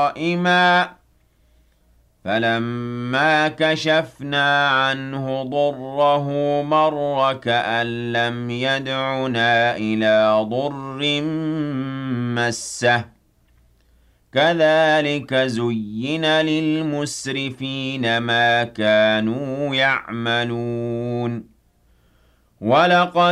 قَائِمًا فَلَمَّا كَشَفْنَا عَنْهُ ضُرَّهُ مَرَّ كَأَن لَّمْ يَدْعُنَا إِلَىٰ ضُرٍّ مَّسَّهُ كَذَٰلِكَ زُيِّنَ لِلْمُسْرِفِينَ مَا كَانُوا يَعْمَلُونَ وَلَقَدْ